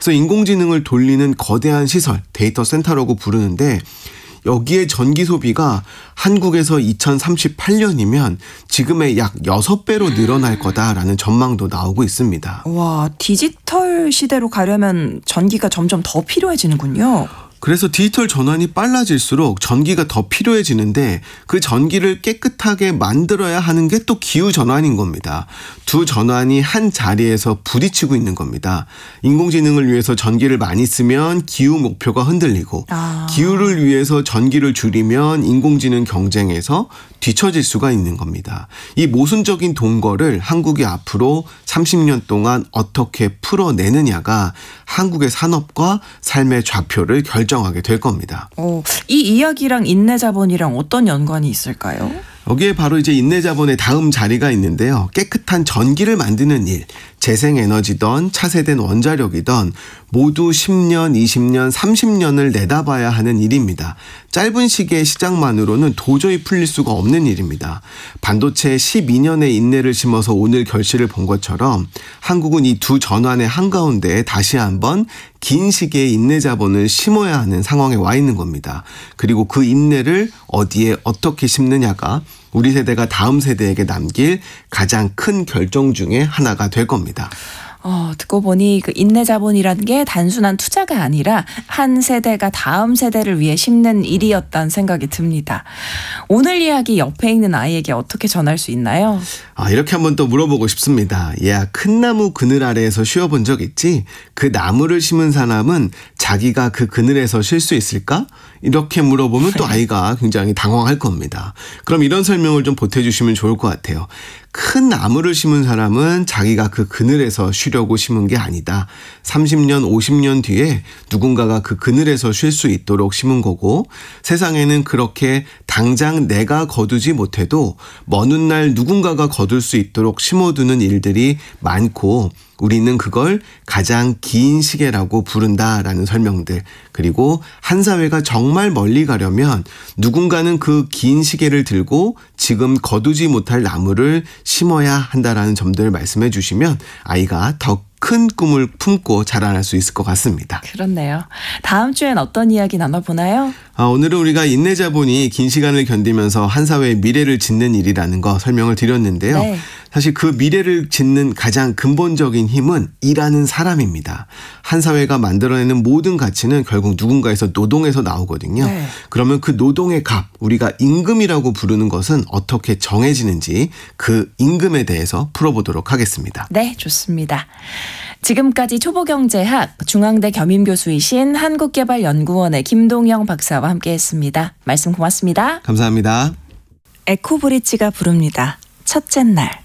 그래서 인공지능을 돌리는 거대한 시설, 데이터 센터라고 부르는데 여기에 전기 소비가 한국에서 2038년이면 지금의 약 6배로 늘어날 거다라는 전망도 나오고 있습니다. 와, 디지털 시대로 가려면 전기가 점점 더 필요해지는군요. 그래서 디지털 전환이 빨라질수록 전기가 더 필요해지는데 그 전기를 깨끗하게 만들어야 하는 게 또 기후 전환인 겁니다. 두 전환이 한 자리에서 부딪히고 있는 겁니다. 인공지능을 위해서 전기를 많이 쓰면 기후 목표가 흔들리고 기후를 위해서 전기를 줄이면 인공지능 경쟁에서 뒤처질 수가 있는 겁니다. 이 모순적인 동거를 한국이 앞으로 30년 동안 어떻게 풀어내느냐가 한국의 산업과 삶의 좌표를 결정하게 될 겁니다. 이 이야기랑 인내자본이랑 어떤 연관이 있을까요? 여기에 바로 이제 인내자본의 다음 자리가 있는데요. 깨끗한 전기를 만드는 일, 재생에너지든 차세된 원자력이든 모두 10년, 20년, 30년을 내다봐야 하는 일입니다. 짧은 시기의 시장만으로는 도저히 풀릴 수가 없는 일입니다. 반도체에 12년의 인내를 심어서 오늘 결실을 본 것처럼 한국은 이 두 전환의 한가운데에 다시 한번 긴 시기의 인내 자본을 심어야 하는 상황에 와 있는 겁니다. 그리고 그 인내를 어디에 어떻게 심느냐가 우리 세대가 다음 세대에게 남길 가장 큰 결정 중에 하나가 될 겁니다. 듣고 보니 그 인내 자본이라는 게 단순한 투자가 아니라 한 세대가 다음 세대를 위해 심는 일이었다는 생각이 듭니다. 오늘 이야기 옆에 있는 아이에게 어떻게 전할 수 있나요? 이렇게 한번 또 물어보고 싶습니다. 얘야, 큰 나무 그늘 아래에서 쉬어본 적 있지? 그 나무를 심은 사람은 자기가 그 그늘에서 쉴 수 있을까? 이렇게 물어보면 또 아이가 굉장히 당황할 겁니다. 그럼 이런 설명을 좀 보태주시면 좋을 것 같아요. 큰 나무를 심은 사람은 자기가 그 그늘에서 쉬려고 심은 게 아니다. 30년, 50년 뒤에 누군가가 그 그늘에서 쉴 수 있도록 심은 거고, 세상에는 그렇게 당장 내가 거두지 못해도 먼 훗날 누군가가 거둘 수 있도록 심어두는 일들이 많고, 우리는 그걸 가장 긴 시계라고 부른다라는 설명들, 그리고 한 사회가 정말 멀리 가려면 누군가는 그 긴 시계를 들고 지금 거두지 못할 나무를 심어야 한다라는 점들을 말씀해 주시면 아이가 더 큰 꿈을 품고 자라날 수 있을 것 같습니다. 그렇네요. 다음 주엔 어떤 이야기 나눠보나요? 오늘은 우리가 인내 자본이 긴 시간을 견디면서 한 사회의 미래를 짓는 일이라는 거 설명을 드렸는데요. 네. 사실 그 미래를 짓는 가장 근본적인 힘은 일하는 사람입니다. 한 사회가 만들어내는 모든 가치는 결국 누군가에서 노동에서 나오거든요. 네. 그러면 그 노동의 값, 우리가 임금이라고 부르는 것은 어떻게 정해지는지 그 임금에 대해서 풀어보도록 하겠습니다. 네, 좋습니다. 지금까지 초보경제학 중앙대 겸임교수이신 한국개발연구원의 김동영 박사와 함께했습니다. 말씀 고맙습니다. 감사합니다. 에코브릿지가 부릅니다. 첫째 날.